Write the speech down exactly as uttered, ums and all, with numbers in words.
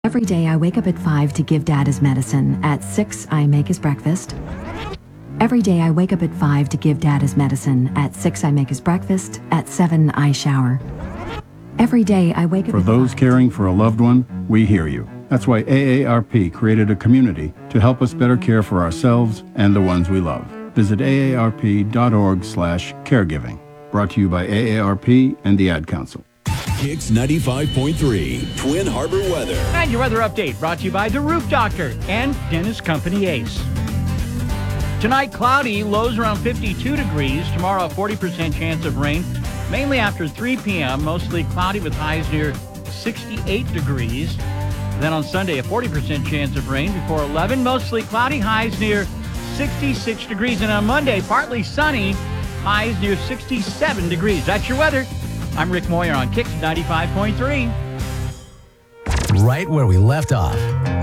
Every day I wake up at five to give Dad his medicine. At six, I make his breakfast. Every day I wake up at five to give Dad his medicine. At six, I make his breakfast. At seven, I shower. Every day I wake up For at those five. caring for a loved one, we hear you. That's why A A R P created a community to help us better care for ourselves and the ones we love. Visit A A R P dot org slash caregiving. Brought to you by A A R P and the Ad Council. Kicks ninety-five point three, Twin Harbor weather. And your weather update brought to you by The Roof Doctor and Dennis Company Ace. Tonight, cloudy, lows around fifty-two degrees. Tomorrow, a forty percent chance of rain, mainly after three p.m., mostly cloudy with highs near sixty-eight degrees. Then on Sunday, a forty percent chance of rain before eleven, mostly cloudy, highs near sixty-six degrees. And on Monday, partly sunny, highs near sixty-seven degrees. That's your weather. I'm Rick Moyer on Kicks ninety-five point three. Right where we left off.